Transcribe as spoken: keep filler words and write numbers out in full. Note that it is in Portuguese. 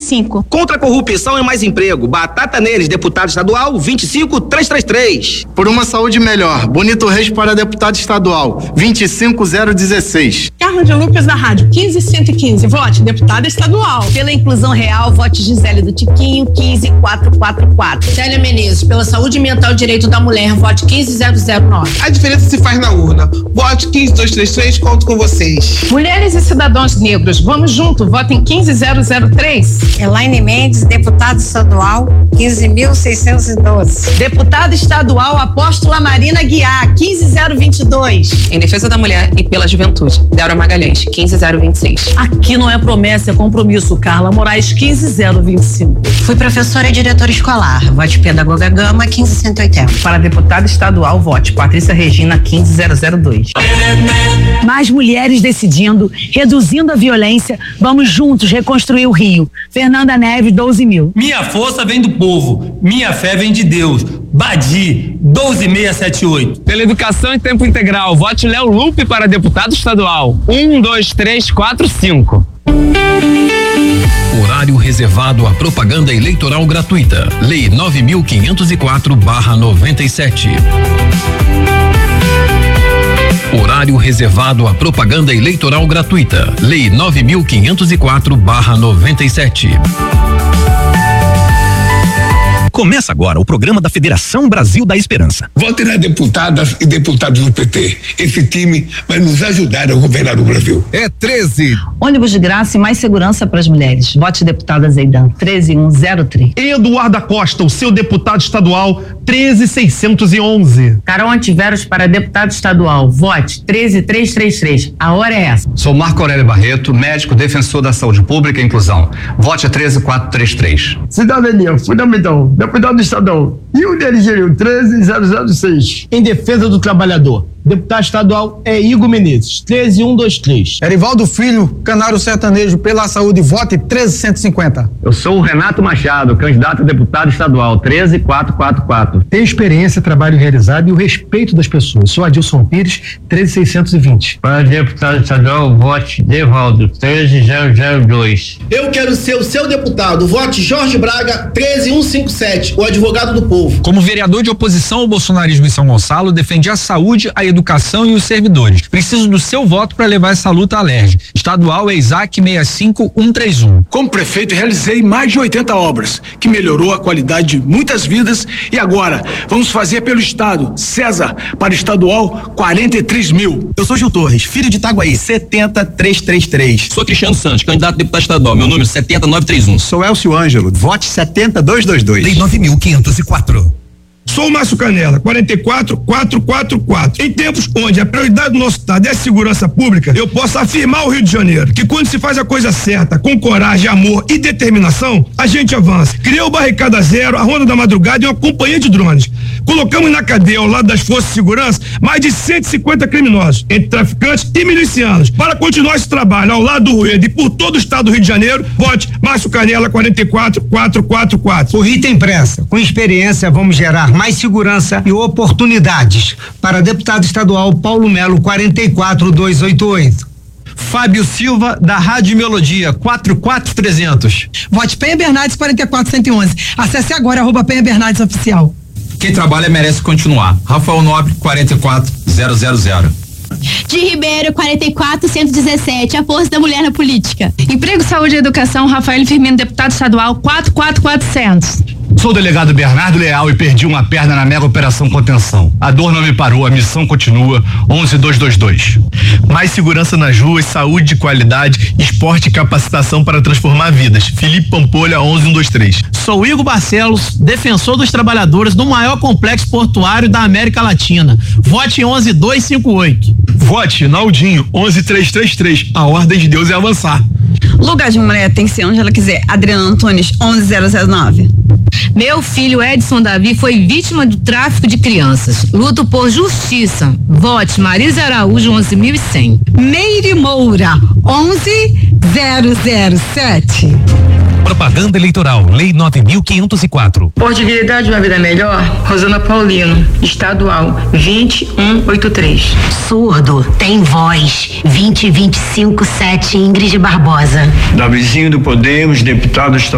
cinco. Contra a corrupção e mais emprego. Batata neles, deputado estadual vinte e cinco, trezentos e trinta e três. Por uma saúde melhor. Bonito Reis para deputado estadual vinte e cinco, zero dezesseis. Carla de Lucas da rádio quinze, cento e quinze. Vote deputada estadual. Pela inclusão real, vote Gisele do Tiquinho quinze, quatrocentos e quarenta e quatro. Célia Menezes, pela saúde mental e direito da mulher, vote quinze, zero zero nove. A diferença se faz na urna. Vote quinze, dois três três, conto com vocês. Mulheres e cidadãos negros, vamos junto, votem quinze, zero zero três. Elaine Mendes, deputada estadual, quinze mil seiscentos e doze. Deputada estadual Apóstola Marina Guiar, quinze zero vinte e dois. Em defesa da mulher e pela juventude, Débora Magalhães, quinze zero vinte e seis. Aqui não é promessa, é compromisso. Carla Moraes, quinze zero vinte e cinco. Fui professora e diretora escolar, vote Pedagoga Gama, quinze cento e oitenta. Para deputada estadual, vote Patrícia Regina, quinze zero zero dois. Mais mulheres decidindo, reduzindo a violência, vamos juntos reconstruir o Rio. Fernanda Neves, doze mil. Minha força vem do povo, minha fé vem de Deus. Badi, doze mil seiscentos e setenta e oito. Pela educação em tempo integral, vote Léo Lupe para deputado estadual. um, dois, três, quatro, cinco. Horário reservado à propaganda eleitoral gratuita. Lei nove mil quinhentos e quatro barra noventa e sete. Horário reservado à propaganda eleitoral gratuita. Lei nove mil quinhentos e quatro barra noventa e sete. Começa agora o programa da Federação Brasil da Esperança. Vote nas deputadas e deputados do P T. Esse time vai nos ajudar a governar o Brasil. É treze. Ônibus de graça e mais segurança para as mulheres. Vote deputada Zeidan, treze mil cento e três. Eduardo Costa, o seu deputado estadual, treze mil seiscentos e onze. Carol Antiveros para deputado estadual. Vote treze mil trezentos e trinta e três. A hora é essa. Sou Marco Aurélio Barreto, médico defensor da saúde pública e inclusão. Vote a treze mil quatrocentos e trinta e três. Cidadania fundamental. Deputado estadual. E o dirigiu treze mil zero seis. Em defesa do trabalhador. Deputado estadual é Igor Menezes, treze mil cento e vinte e três. Erivaldo Filho, Canário Sertanejo pela Saúde, vote treze mil cento e cinquenta. Eu sou o Renato Machado, candidato a deputado estadual, treze mil quatrocentos e quarenta e quatro. Tenho experiência, trabalho realizado e o respeito das pessoas. Sou Adilson Pires, treze mil seiscentos e vinte. Para deputado estadual, vote Devaldo, treze mil zero dois. Eu quero ser o seu deputado, vote Jorge Braga, treze mil cento e cinquenta e sete, o advogado do povo. Como vereador de oposição ao bolsonarismo em São Gonçalo, defendi a saúde, a educação e os servidores. Preciso do seu voto para levar essa luta à L E R J. Estadual é Isaac seis cinco um três um. Como prefeito, realizei mais de oitenta obras, que melhorou a qualidade de muitas vidas, e agora vamos fazer pelo estado. César, para estadual, quarenta e três mil. Eu sou Gil Torres, filho de Itaguaí, setenta mil trezentos e trinta e três. Sou Cristiano Santos, candidato a deputado estadual, meu número setenta mil novecentos e trinta e um. Sou Elcio Ângelo, vote setenta mil duzentos e vinte e dois. Lei nove mil quinhentos e quatro. Sou o Márcio Canela, quarenta e quatro mil quatrocentos e quarenta e quatro. Em tempos onde a prioridade do nosso estado é a segurança pública, eu posso afirmar ao Rio de Janeiro que quando se faz a coisa certa, com coragem, amor e determinação, a gente avança. Criou o Barricada Zero, a Ronda da Madrugada e uma companhia de drones. Colocamos na cadeia, ao lado das forças de segurança, mais de cento e cinquenta criminosos, entre traficantes e milicianos. Para continuar esse trabalho ao lado do Rueda e por todo o estado do Rio de Janeiro, vote Márcio Canela, quarenta e quatro mil quatrocentos e quarenta e quatro. O Rio tem pressa. Com experiência, vamos gerar mais segurança e oportunidades. Para deputado estadual Paulo Melo, quarenta e quatro mil duzentos e oitenta e oito. Fábio Silva, da Rádio Melodia, quarenta e quatro mil trezentos. Vote Penha Bernardes, quarenta e quatro mil cento e onze. Acesse agora, arroba Penha Bernardes Oficial. Quem trabalha merece continuar. Rafael Nobre, quarenta e quatro mil zero. De Ribeiro, quarenta e quatro mil cento e dezessete, a força da mulher na política. Emprego, Saúde e Educação, Rafael Firmino, deputado estadual, quatro quatro quatrocentos. Sou o delegado Bernardo Leal e perdi uma perna na mega operação contenção. A dor não me parou, a missão continua. onze mil duzentos e vinte e dois. Mais segurança nas ruas, saúde de qualidade, esporte e capacitação para transformar vidas. Felipe Pampolha, onze mil cento e vinte e três. Sou Igor Barcelos, defensor dos trabalhadores do maior complexo portuário da América Latina. Vote onze mil duzentos e cinquenta e oito. Vote Naldinho, onze mil trezentos e trinta e três. A ordem de Deus é avançar. Lugar de mulher tem que ser onde ela quiser. Adriana Antunes, onze mil zero nove. Meu filho Edson Davi foi vítima do tráfico de crianças. Luto por justiça. Vote Marisa Araújo, onze mil e cem. Meire Moura, onze mil sete. Propaganda eleitoral, Lei nove mil quinhentos e quatro. Por dignidade de uma vida melhor, Rosana Paulino, estadual, vinte mil cento e oitenta e três. Surdo, tem voz, vinte, vinte e cinco, sete, Ingrid Barbosa. Davizinho do Podemos, deputado estadual.